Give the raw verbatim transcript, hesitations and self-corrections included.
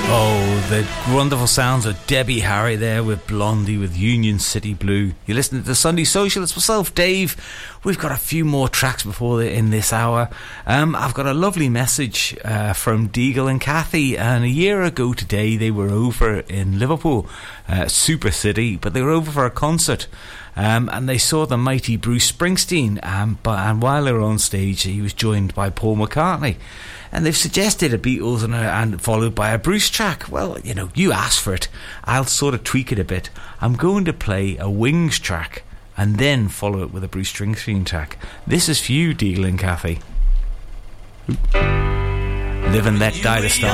Oh, the wonderful sounds of Debbie Harry there with Blondie with Union City Blue. You're listening to the Sunday Social. It's myself, Dave. We've got a few more tracks before the, in this hour. Um, I've got a lovely message uh, from Deagle and Kathy. And a year ago today, they were over in Liverpool, uh, Super City, but they were over for a concert. Um, and they saw the mighty Bruce Springsteen. Um, but, and while they were on stage, he was joined by Paul McCartney. And they've suggested a Beatles and, a, and followed by a Bruce track. Well, you know, you asked for it. I'll sort of tweak it a bit. I'm going to play a Wings track and then follow it with a Bruce Springsteen track. This is for you, Deagle and Kathy. Live and Let Die to Start.